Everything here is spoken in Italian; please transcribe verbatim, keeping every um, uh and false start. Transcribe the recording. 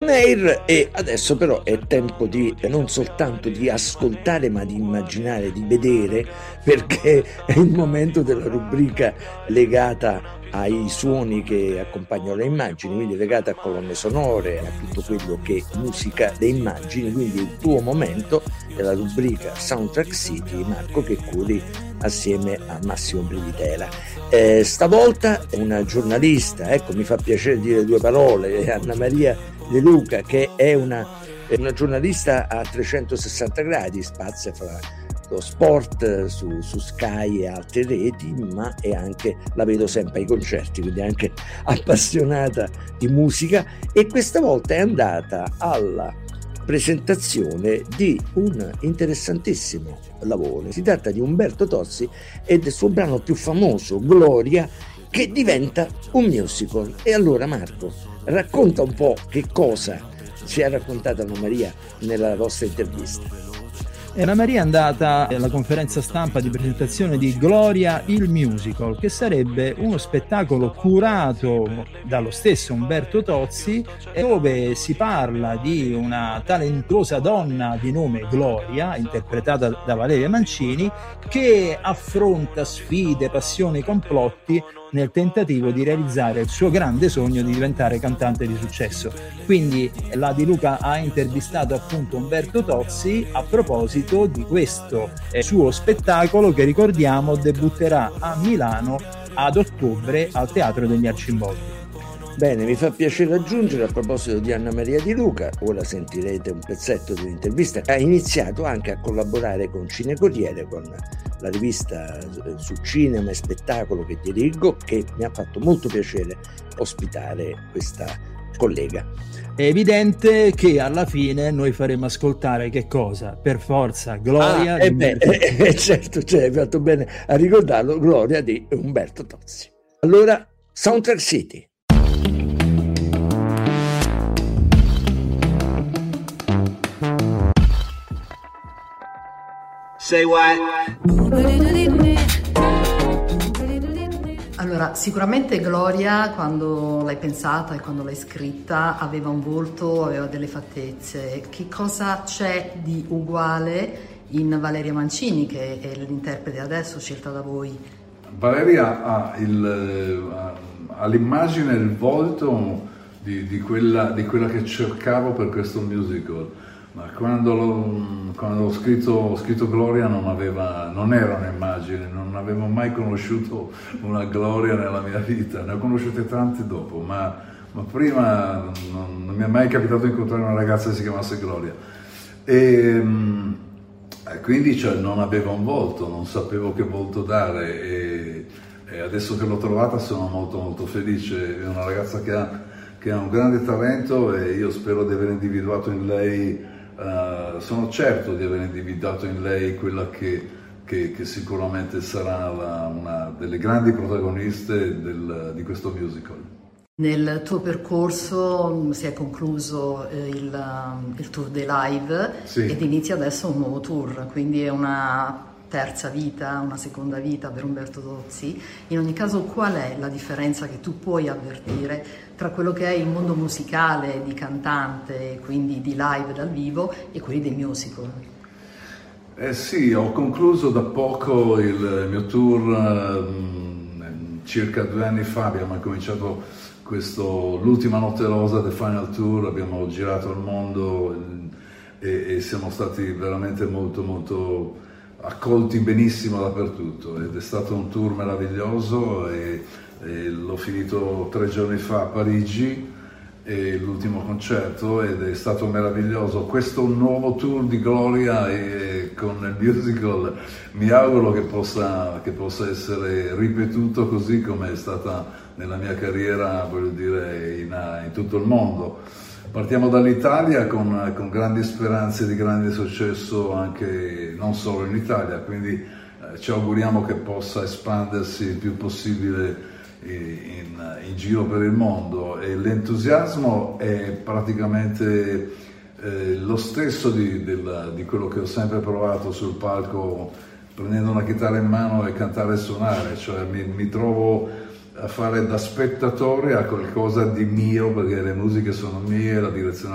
Nair, e adesso però è tempo di non soltanto di ascoltare ma di immaginare, di vedere, perché è il momento della rubrica legata ai suoni che accompagnano le immagini, quindi legata a colonne sonore, a tutto quello che musica le immagini, quindi il tuo momento della rubrica Soundtrack City, Marco, che curi assieme a Massimo Brivitera. Eh, stavolta una giornalista, ecco, mi fa piacere dire due parole, Anna Maria De Luca, che è una, è una giornalista a trecentosessanta gradi, spazia fra lo sport su, su Sky e altre reti, ma è anche, la vedo sempre ai concerti, quindi è anche appassionata di musica, e questa volta è andata alla presentazione di un interessantissimo lavoro. Si tratta di Umberto Tozzi e del suo brano più famoso, Gloria, che diventa un musical. E allora, Marco, racconta un po' che cosa ci ha raccontato Anna Maria nella vostra intervista. Anna Maria è andata alla conferenza stampa di presentazione di Gloria il Musical, che sarebbe uno spettacolo curato dallo stesso Umberto Tozzi, dove si parla di una talentuosa donna di nome Gloria, interpretata da Valeria Mancini, che affronta sfide, passioni, complotti nel tentativo di realizzare il suo grande sogno di diventare cantante di successo. Quindi la Di Luca ha intervistato appunto Umberto Tozzi a proposito di questo eh, suo spettacolo, che ricordiamo debutterà a Milano ad ottobre al Teatro degli Arcimboldi. Bene, mi fa piacere aggiungere, a proposito di Anna Maria Di Luca, ora sentirete un pezzetto dell'intervista, ha iniziato anche a collaborare con Cinecorriere, con la rivista su cinema e spettacolo che dirigo, che mi ha fatto molto piacere ospitare questa collega. È evidente che alla fine noi faremo ascoltare che cosa? Per forza, Gloria ah, di eh beh, eh, eh, certo, cioè, hai fatto bene a ricordarlo, Gloria di Umberto Tozzi. Allora, Soundtrack City. Say what? Allora, sicuramente Gloria, quando l'hai pensata e quando l'hai scritta, aveva un volto, aveva delle fattezze. Che cosa c'è di uguale in Valeria Mancini, che è l'interprete adesso scelta da voi? Valeria ha, il, ha l'immagine, il volto di, di, quella, di quella che cercavo per questo musical. Ma quando l'ho, quando ho scritto, ho scritto Gloria non, aveva, non era un'immagine, non avevo mai conosciuto una Gloria nella mia vita, ne ho conosciute tante dopo, ma, ma prima non, non mi è mai capitato di incontrare una ragazza che si chiamasse Gloria. E, e quindi cioè, non avevo un volto, non sapevo che volto dare, e, e adesso che l'ho trovata sono molto molto felice. È una ragazza che ha, che ha un grande talento, e io spero di aver individuato in lei Uh, sono certo di aver individuato in lei quella che, che, che sicuramente sarà la, una delle grandi protagoniste del, di questo musical. Nel tuo percorso si è concluso eh, il, il tour dei live, sì, ed inizia adesso un nuovo tour, quindi è una terza vita, una seconda vita per Umberto Tozzi. In ogni caso, qual è la differenza che tu puoi avvertire tra quello che è il mondo musicale di cantante, quindi di live dal vivo, e quelli dei musical? Eh sì, ho concluso da poco il mio tour, eh, circa due anni fa abbiamo cominciato questo, l'ultima notte rosa del Final Tour, abbiamo girato il mondo e, e siamo stati veramente molto molto accolti benissimo dappertutto, ed è stato un tour meraviglioso, e, e l'ho finito tre giorni fa a Parigi, e l'ultimo concerto, ed è stato meraviglioso. Questo nuovo tour di Gloria e con il musical mi auguro che possa, che possa essere ripetuto così come è stata nella mia carriera, voglio dire, in, in tutto il mondo. Partiamo dall'Italia con, con grandi speranze di grande successo anche non solo in Italia, quindi eh, ci auguriamo che possa espandersi il più possibile in, in giro per il mondo, e l'entusiasmo è praticamente eh, lo stesso di, del, di quello che ho sempre provato sul palco, prendendo una chitarra in mano e cantare e suonare, cioè mi, mi trovo a fare da spettatore a qualcosa di mio, perché le musiche sono mie, la direzione